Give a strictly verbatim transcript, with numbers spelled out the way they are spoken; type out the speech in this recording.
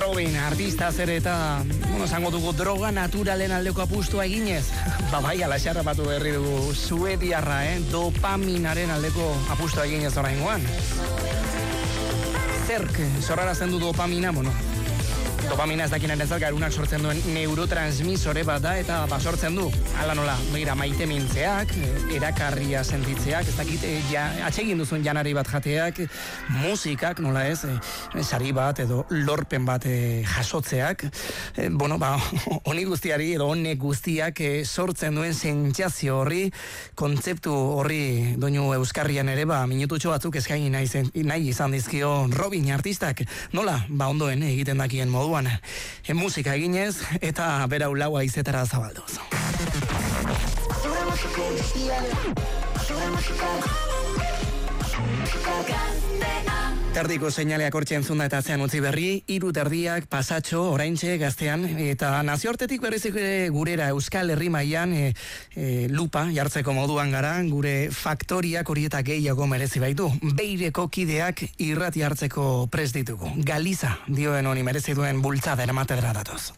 Robin, artista zer eta, bueno, zango dugu droga naturalen aldeko apustua eginez. Ba bai, alaxarra batu berri dugu suediarra, eh? Dopaminaren aldeko apustua eginez oraingoan. Zerk, zorrara zendu dopamina, bueno, dopamina ez dakinen ez garunak sortzen duen neurotransmisore bat da eta basortzen du. Hala nola, begira, maite mintzeak, erakarria sentitzeak, ez dakit, ja, atsegin duzun janari bat jateak, musikak, nola ez, e, sari bat edo lorpen bat e, jasotzeak, e, bueno, ba, honi guztiari edo honek guztiak e, sortzen duen sentsazio horri, kontzeptu horri doinu euskarrian ere, ba, minututxo batzuk eskaini nahi, zen, nahi izan dizkio Robin artistak, nola, ba, ondoen egiten dakien moduan, e, musika eginez eta berau laua izetara zabalduz. Terdiko seinaleak hortxe entzunda eta zean utzi berri, hiru terdiak pasatxo oraintxe gaztean, eta nazioartetik berrizik gurera Euskal Herri mailan e, e, lupa jartzeko moduan gara, gure faktoriak horietak gehiago merezi baitu. Beireko kideak irrati hartzeko prest ditugu. Galiza dioen honi merezi duen bultzada eramatera datoz.